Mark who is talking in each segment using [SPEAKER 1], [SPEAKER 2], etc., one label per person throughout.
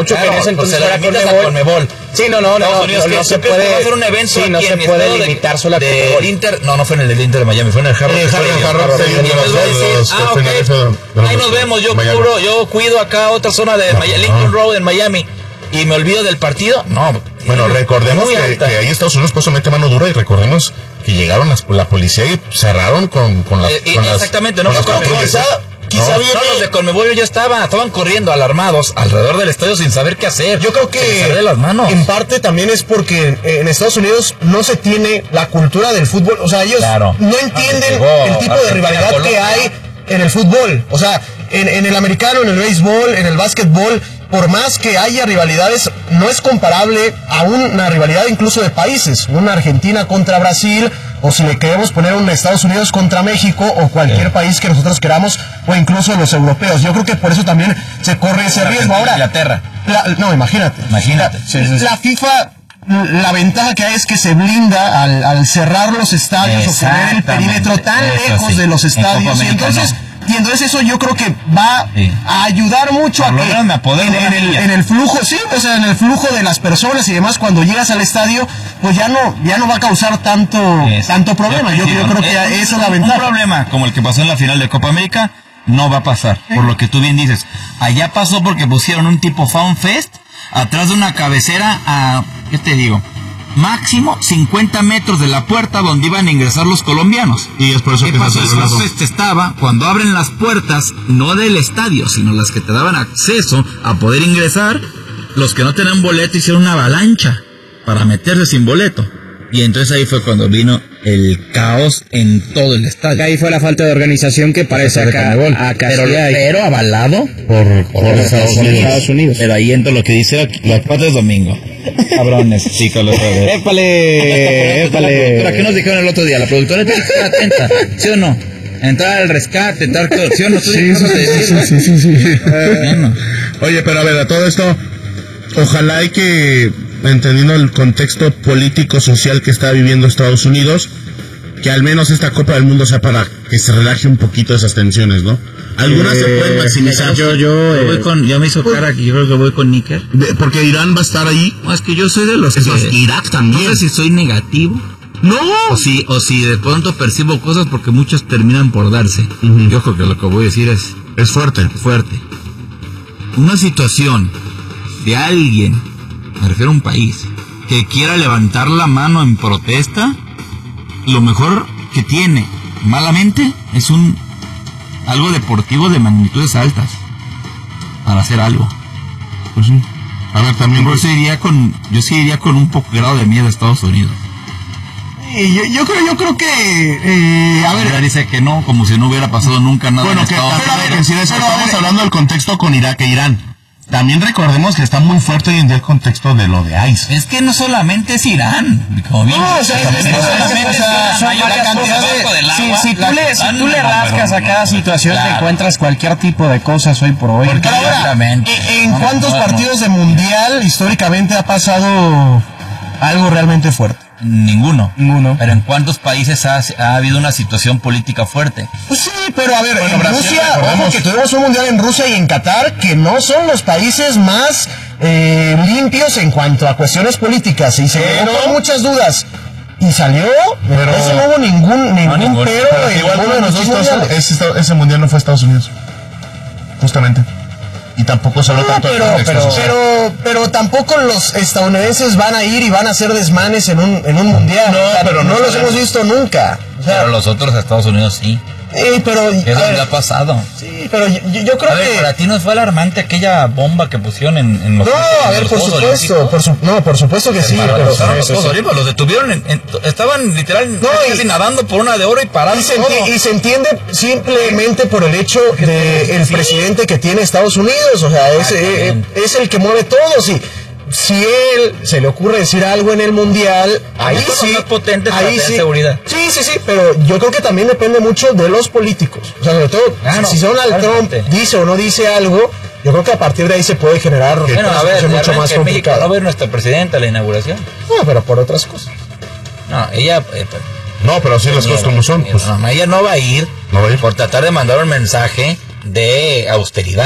[SPEAKER 1] mucho que en ese entonces fuera Conmebol. Sí, no se puede hacer un evento. Sí, no se puede limitar solo a
[SPEAKER 2] del Inter. No fue en el del Inter de Miami, fue en el Jarro. Ahí nos vemos, yo cuido acá otra zona de Lincoln Road en Miami y me olvido del partido. No.
[SPEAKER 3] Bueno, recordemos que ahí Estados Unidos puso mete mano dura y recordemos que llegaron la policía y cerraron con las...
[SPEAKER 2] Exactamente, no fue Quizá los de Conmebol ya estaban corriendo alarmados alrededor del estadio sin saber qué hacer.
[SPEAKER 1] Yo creo que
[SPEAKER 2] de las manos.
[SPEAKER 1] En parte también es porque en Estados Unidos no se tiene la cultura del fútbol. O sea, ellos no entienden el tipo de rivalidad que hay en el fútbol. O sea, en el americano, en el béisbol, en el básquetbol, por más que haya rivalidades, no es comparable a una rivalidad incluso de países. Una Argentina contra Brasil, o si le queremos poner un Estados Unidos contra México, o cualquier país que nosotros queramos, o incluso los europeos. Yo creo que por eso también se corre ese riesgo. Ahora,
[SPEAKER 2] Inglaterra.
[SPEAKER 1] Imagínate. La FIFA... La ventaja que hay es que se blinda al cerrar los estadios o poner el perímetro tan lejos de los estadios. Y entonces eso yo creo que va a ayudar mucho a que en el flujo, en el flujo de las personas y demás, cuando llegas al estadio, pues ya no va a causar tanto problema. Yo creo que esa es la ventaja.
[SPEAKER 4] Un problema como el que pasó en la final de Copa América no va a pasar, por lo que tú bien dices. Allá pasó porque pusieron un tipo Fan Fest atrás de una cabecera a, ¿qué te digo? Máximo 50 metros de la puerta donde iban a ingresar los colombianos.
[SPEAKER 3] Y es por eso que
[SPEAKER 4] pasó. El Fan Fest estaba cuando abren las puertas, no del estadio, sino las que te daban acceso a poder ingresar. Los que no tenían boleto hicieron una avalancha para meterse sin boleto. Y entonces ahí fue cuando vino el caos en todo el estadio.
[SPEAKER 1] Ahí fue la falta de organización que parece acá
[SPEAKER 4] pero avalado por Estados Unidos. Pero ahí entra lo que dice la cuarta es domingo. Cabrones, sí, Carlos.
[SPEAKER 1] ¡Épale!
[SPEAKER 4] ¿Pero qué nos dijeron el otro día? La productora tiene que estar atenta, ¿sí o no? Entrar al rescate, ¿sí o no?
[SPEAKER 3] Sí. Oye, pero a ver, a todo esto, ojalá y que, entendiendo el contexto político social que está viviendo Estados Unidos, que al menos esta Copa del Mundo sea para que se relaje un poquito esas tensiones, ¿no? Algunas se pueden maximizar.
[SPEAKER 4] Yo me hizo cara que yo creo que voy con Níker.
[SPEAKER 3] Porque Irán va a estar ahí.
[SPEAKER 4] No, es que yo soy de los
[SPEAKER 3] Irak también.
[SPEAKER 4] No sé si soy negativo.
[SPEAKER 3] No.
[SPEAKER 4] O si de pronto percibo cosas porque muchos terminan por darse. Yo creo que lo que voy a decir
[SPEAKER 3] es fuerte.
[SPEAKER 4] Una situación de alguien, me refiero a un país, que quiera levantar la mano en protesta, lo mejor que tiene, malamente, es algo deportivo de magnitudes altas para hacer algo.
[SPEAKER 3] Pues sí. A ver, también
[SPEAKER 4] yo sí iría con un poco grado de miedo a Estados Unidos.
[SPEAKER 1] Yo creo que
[SPEAKER 4] a ver, dice que no, como si no hubiera pasado nunca nada.
[SPEAKER 3] Bueno, estamos hablando del contexto con Irak e Irán. También recordemos que está muy fuerte hoy en día el contexto de lo de ICE.
[SPEAKER 4] Es que no solamente es Irán, como bien.
[SPEAKER 1] Si tú le rascas a cada situación, te encuentras cualquier tipo de cosas hoy por hoy.
[SPEAKER 4] Pero ahora,
[SPEAKER 1] ¿en cuántos partidos de mundial históricamente ha pasado algo realmente fuerte?
[SPEAKER 4] Ninguno. Pero ¿en cuántos países ha habido una situación política fuerte?
[SPEAKER 1] Pues sí, pero a ver, en Rusia, ojo que tuvimos un mundial en Rusia y en Qatar, que no son los países más limpios en cuanto a cuestiones políticas, y se generó muchas dudas. Y salió, pero no hubo ningún pero en ninguno de los dos mundiales.
[SPEAKER 3] Ese mundial no fue Estados Unidos, justamente. Y tampoco solo tanto
[SPEAKER 1] pero tampoco los estadounidenses van a ir y van a hacer desmanes en un mundial. No los hemos visto nunca.
[SPEAKER 4] Pero los otros Estados Unidos sí.
[SPEAKER 1] Pero
[SPEAKER 4] eso le ha pasado.
[SPEAKER 1] Sí, pero yo creo que
[SPEAKER 4] para ti no fue alarmante aquella bomba que pusieron en los
[SPEAKER 1] por supuesto que sí,
[SPEAKER 4] pero los detuvieron estaban literal casi nadando por una de oro y pararon
[SPEAKER 1] y se entiende simplemente por el hecho de el presidente que tiene Estados Unidos, o sea, es el que mueve todo. Si él se le ocurre decir algo en el mundial, ahí sí,
[SPEAKER 4] más potente
[SPEAKER 1] ahí
[SPEAKER 4] sí. Seguridad.
[SPEAKER 1] Sí, pero yo creo que también depende mucho de los políticos. O sea, sobre todo, si Donald Trump dice o no dice algo, yo creo que a partir de ahí se puede generar
[SPEAKER 4] mucho más complicado. México no va a ver nuestra presidenta a la inauguración.
[SPEAKER 1] No, pero por otras cosas.
[SPEAKER 4] No, ella...
[SPEAKER 3] no, pero así las cosas como son.
[SPEAKER 4] Ella no va a ir por tratar de mandar un mensaje de austeridad.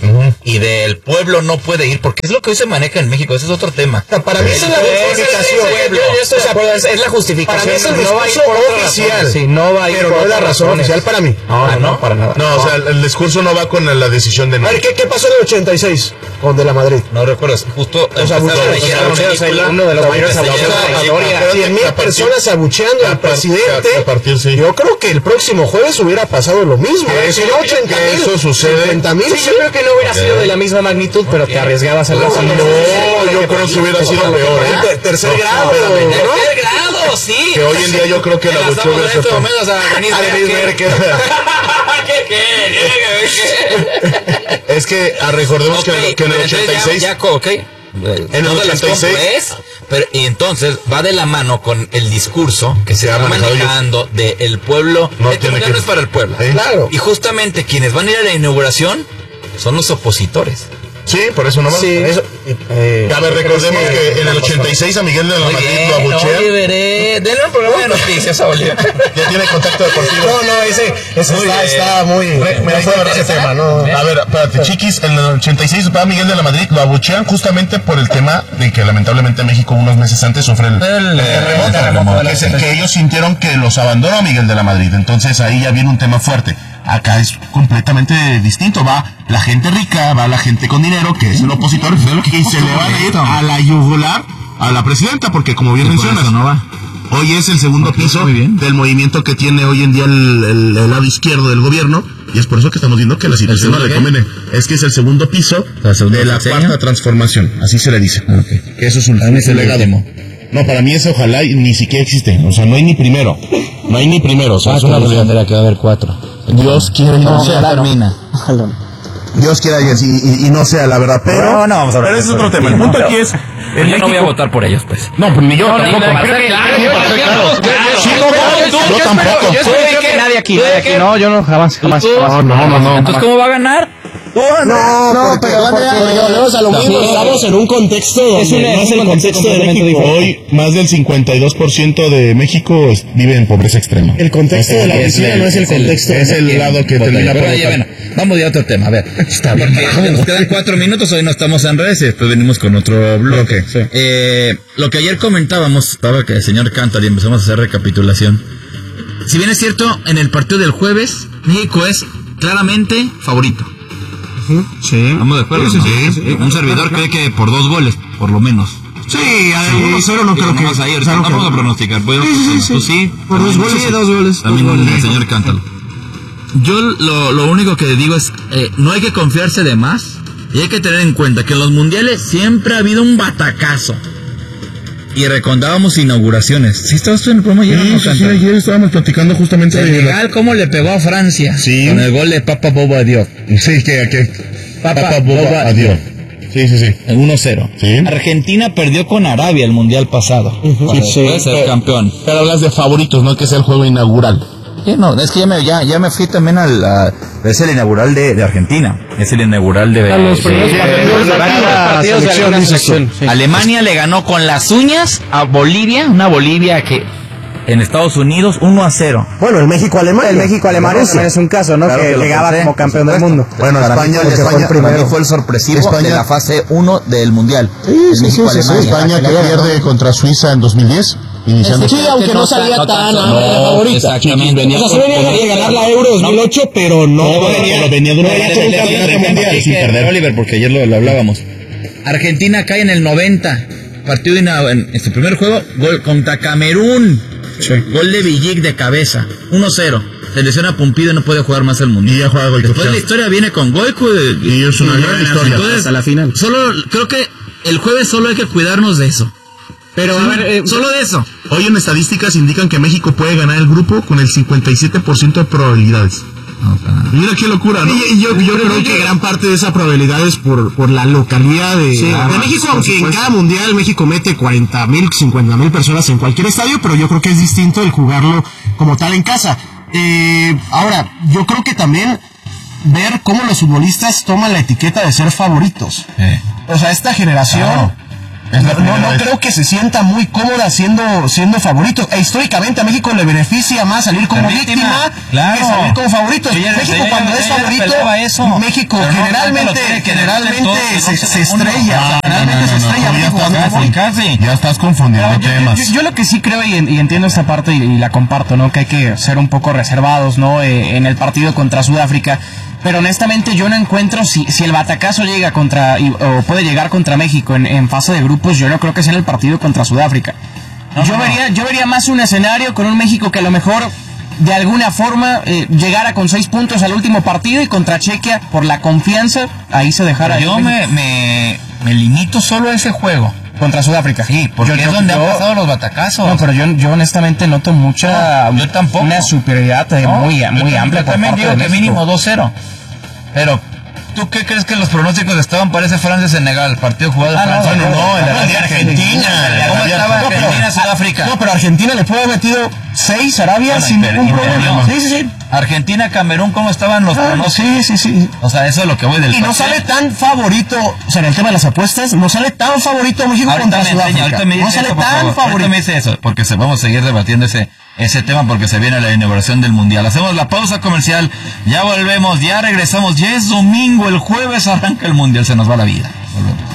[SPEAKER 2] y del pueblo no puede ir, porque es lo que hoy se maneja en México, ese es otro tema.
[SPEAKER 1] Para mí esa es la justificación.
[SPEAKER 2] Yo estoy de acuerdo, es la justificación.
[SPEAKER 1] Para mí es el discurso oficial.
[SPEAKER 2] Sí, no va a ir,
[SPEAKER 1] pero no es la razón oficial para mí.
[SPEAKER 2] No, para nada.
[SPEAKER 3] No, o sea, el discurso no va con la decisión de nadie.
[SPEAKER 1] A ver, ¿qué pasó en el 86 con De la Madrid?
[SPEAKER 2] No recuerdas, justo
[SPEAKER 1] uno de los mayores abucheos de la historia. 100,000 personas abucheando al presidente. Yo creo que el próximo jueves hubiera pasado lo mismo.
[SPEAKER 3] Eso sucede.
[SPEAKER 1] 50,000.
[SPEAKER 2] Sí, yo creo que no hubiera sido de la misma magnitud, pero te arriesgabas a algo así.
[SPEAKER 3] No, yo creo que hubiera sido peor.
[SPEAKER 1] Tercer grado.
[SPEAKER 2] Tercer grado, sí.
[SPEAKER 3] Que hoy en día yo creo que el abucheo hubiera sido peor. Es que recordemos que en el 86...
[SPEAKER 2] En el 86 pero y entonces va de la mano con el discurso que se va manejando de el pueblo, no es para el pueblo.
[SPEAKER 1] Claro.
[SPEAKER 2] Y justamente quienes van a ir a la inauguración son los opositores.
[SPEAKER 3] Sí, por eso no va.
[SPEAKER 1] Sí.
[SPEAKER 3] A ver, recordemos que en el 86 a Miguel de la Madrid lo abuchean.
[SPEAKER 2] Denle un programa de noticias a Oliver.
[SPEAKER 3] Ya tiene contacto deportivo.
[SPEAKER 1] No, ese está muy...
[SPEAKER 3] Me acuerdo ese tema, ¿no? A ver, espérate, chiquis, en el 86 va Miguel de la Madrid, lo abuchean justamente por el tema de que lamentablemente México unos meses antes sufre el terremoto. Es el que ellos sintieron que los abandonó Miguel de la Madrid. Entonces ahí ya viene un tema fuerte. Acá es completamente distinto, va la gente rica, va la gente con dinero, que es el opositor, y se le va a ir a la yugular a la presidenta, porque como bien mencionas, hoy es el segundo piso del movimiento que tiene hoy en día el lado izquierdo del gobierno, y es por eso que estamos viendo que la situación no le conviene. Es que es el segundo piso de la cuarta transformación, así se le dice. Que eso es el legado. No, para mí eso ojalá ni siquiera existe, o sea, no hay ni primero, o sea, es una realidad.
[SPEAKER 2] Tendrá que haber 4.
[SPEAKER 3] Dios quiere y no sea.
[SPEAKER 2] Termina.
[SPEAKER 3] Dios quiera y no sea, la verdad, pero
[SPEAKER 2] vamos a ver.
[SPEAKER 3] Pero ese es otro tema. El punto aquí es...
[SPEAKER 2] Yo no voy a votar por ellos, pues.
[SPEAKER 3] No, pues ni yo tampoco. Yo tampoco.
[SPEAKER 2] Yo espero que nadie aquí,
[SPEAKER 5] no, yo no, jamás.
[SPEAKER 3] No.
[SPEAKER 2] Entonces, ¿cómo va a ganar?
[SPEAKER 1] No, pero volvemos a lo mismo. Estamos en un contexto donde
[SPEAKER 3] más el contexto de México. Hoy, más del 52% de México vive en pobreza extrema.
[SPEAKER 1] El contexto de la piscina no es el contexto.
[SPEAKER 3] Es el lado que termina por...
[SPEAKER 2] Bueno, vamos de otro tema. A ver, está bien. Nos quedan 4 minutos. Hoy no estamos en redes y después venimos con otro bloque.
[SPEAKER 3] Sí.
[SPEAKER 2] Lo que ayer comentábamos, estaba que el señor Cantor y empezamos a hacer recapitulación. Si bien es cierto, en el partido del jueves, México es claramente favorito.
[SPEAKER 3] Sí.
[SPEAKER 2] ¿Estamos de acuerdo? Sí. Un servidor cree que por 2 goles, por lo menos.
[SPEAKER 3] Sí, a 1-0 no creo que...
[SPEAKER 2] Vamos a ir, vamos a pronosticar.
[SPEAKER 3] Sí.
[SPEAKER 2] Sí,
[SPEAKER 3] por 2 goles. Sí, 2 goles.
[SPEAKER 2] También el señor Cántalo. Yo lo único que digo es, no hay que confiarse de más. Y hay que tener en cuenta que en los mundiales siempre ha habido un batacazo. Y recordábamos inauguraciones. ¿Sí estabas tú en el programa ayer?
[SPEAKER 3] Sí, ayer estábamos platicando justamente
[SPEAKER 2] Senegal, cómo le pegó a Francia.
[SPEAKER 3] Sí.
[SPEAKER 2] Con el gol de Papa Boba Diop.
[SPEAKER 3] Sí, Papa Boba Diop. Sí.
[SPEAKER 2] 1-0.
[SPEAKER 3] Sí.
[SPEAKER 2] Argentina perdió con Arabia el mundial pasado. Puede ser campeón.
[SPEAKER 3] Pero hablas de favoritos, no que sea el juego inaugural.
[SPEAKER 2] Sí, no, es que ya me fui también es el inaugural de Argentina. Es el inaugural de...
[SPEAKER 5] los primeros partidos de la selección.
[SPEAKER 2] Alemania le ganó con las uñas a Bolivia, una Bolivia que en Estados Unidos 1-0.
[SPEAKER 1] Bueno, el México-Alemania.
[SPEAKER 5] El México-Alemania también es un caso, ¿no?
[SPEAKER 2] Claro
[SPEAKER 5] que llegaba como campeón del mundo.
[SPEAKER 3] Bueno, España
[SPEAKER 2] fue el sorpresivo de la fase 1 del Mundial.
[SPEAKER 3] Sí. España que pierde contra Suiza en 2010. Iniciando.
[SPEAKER 1] Sí, aunque no salía tan favorita.
[SPEAKER 2] Exactamente.
[SPEAKER 1] O sea, se venía de ganar la Euro 2008, pero
[SPEAKER 3] venía de una racha de campeonato mundial sin perder.
[SPEAKER 2] Oliver, porque ayer lo hablábamos. Argentina cae en el 90. Partido en su primer juego, gol contra Camerún.
[SPEAKER 3] Sí.
[SPEAKER 2] Gol de Villic de cabeza. 1-0. Se lesiona Pumpido y no puede jugar más el mundial.
[SPEAKER 3] Y ya juega Goico.
[SPEAKER 2] Después la historia viene con Goico.
[SPEAKER 3] Y es una gran historia.
[SPEAKER 2] Hasta la final. Creo que el jueves solo hay que cuidarnos de eso. Pero a ver, solo de eso.
[SPEAKER 3] Hoy en estadísticas indican que México puede ganar el grupo con el 57% de probabilidades. Mira qué locura, ¿no? Yo creo que gran parte de esa probabilidad es por la localidad de México, aunque en cada mundial México mete 40,000, 50,000 personas en cualquier estadio, pero yo creo que es distinto el jugarlo como tal en casa. Ahora, yo creo que también ver cómo los futbolistas toman la etiqueta de ser favoritos. O sea, esta generación...
[SPEAKER 1] No creo que se sienta muy cómoda siendo favorito. E históricamente a México le beneficia más salir como víctima que salir como favorito. México cuando es favorito, México generalmente se estrella.
[SPEAKER 3] Ya estás confundiendo temas.
[SPEAKER 5] Yo lo que sí creo y entiendo esta parte y la comparto, ¿no? Que hay que ser un poco reservados, ¿no? En el partido contra Sudáfrica. Pero honestamente yo no encuentro si el batacazo llega o puede llegar contra México en fase de grupos. Yo no creo que sea en el partido contra Sudáfrica. Yo vería más un escenario con un México que a lo mejor de alguna forma llegara con 6 puntos al último partido y contra Chequia por la confianza ahí se dejara.
[SPEAKER 2] Yo me limito solo a ese juego.
[SPEAKER 5] Contra Sudáfrica.
[SPEAKER 2] Sí, porque es donde han pasado los batacazos.
[SPEAKER 5] No, pero yo honestamente noto mucha...
[SPEAKER 2] yo tampoco.
[SPEAKER 5] Una superioridad muy amplia.
[SPEAKER 2] Yo también digo que mínimo 2-0. Pero, ¿tú qué crees que los pronósticos estaban para ese Francia-Senegal? Partido jugado en Francia.
[SPEAKER 3] No, en la de Argentina.
[SPEAKER 2] ¿Cómo estaba Argentina-Sudáfrica?
[SPEAKER 1] No, pero Argentina le puede haber metido 6 Arabia sin ningún problema. Sí.
[SPEAKER 2] Argentina-Camerún, ¿cómo estaban los pronósticos?
[SPEAKER 1] Sí.
[SPEAKER 2] O sea, eso es lo que voy del
[SPEAKER 1] Y no sale tan favorito, o sea, en el tema de las apuestas, no sale tan favorito México contra Sudáfrica.
[SPEAKER 2] No sale tan favorito. Ahorita me dice eso, porque vamos a seguir debatiendo ese tema porque se viene la inauguración del Mundial. Hacemos la pausa comercial, ya volvemos, ya regresamos, ya es domingo, el jueves arranca el Mundial, se nos va la vida. Volvemos.